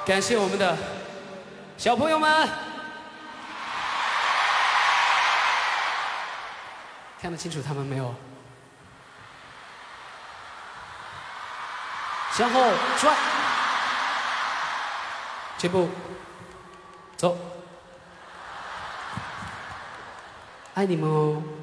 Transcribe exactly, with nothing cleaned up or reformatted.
感谢我们的小朋友们，看得清楚他们没有？向后转，前步，走，爱你们哦。